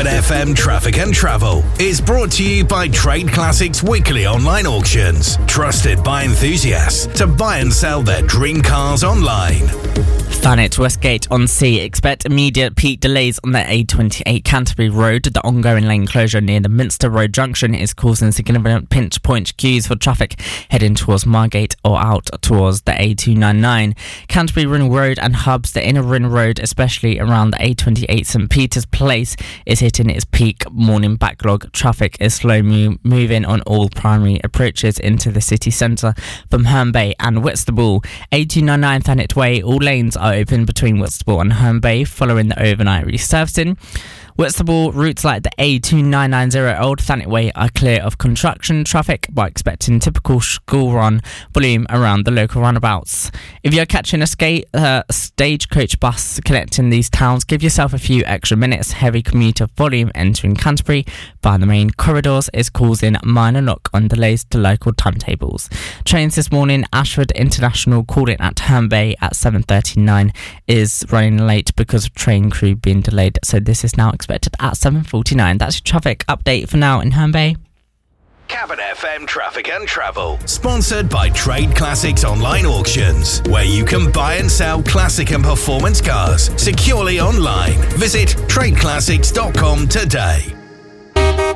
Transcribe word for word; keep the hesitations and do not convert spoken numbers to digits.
Cabin F M Traffic and Travel is brought to you by Trade Classics Weekly Online Auctions, trusted by enthusiasts to buy and sell their dream cars online. Thanet Westgate on Sea. Expect immediate peak delays on the A twenty-eight Canterbury Road. The ongoing lane closure near the Minster Road junction is causing significant pinch point queues for traffic heading towards Margate or out towards the A two ninety-nine. Canterbury Ring Road and hubs, the inner Ring Road, especially around the A twenty-eight St Peter's Place, is hitting its peak morning backlog. Traffic is slow mo- moving on all primary approaches into the city centre from Herne Bay and Whitstable. A two ninety-nine Thanet Way, all lanes are open between Whitstable and Herne Bay following the overnight resurfacing. Whitstable routes like the A two nine nine zero Old Thanet Way are clear of construction traffic, by expecting typical school run volume around the local runabouts. If you're catching a skate, uh, stagecoach bus connecting these towns, give yourself a few extra minutes. Heavy commuter volume entering Canterbury via the main corridors is causing minor knock-on delays to local timetables. Trains this morning, Ashford International calling at Herne Bay at seven thirty-nine is running late because of train crew being delayed, so this is now expected at seven forty-nine. That's your traffic update for now in Herne Bay. Cabin F M Traffic and Travel, sponsored by Trade Classics Online Auctions, where you can buy and sell classic and performance cars securely online. Visit trade classics dot com today.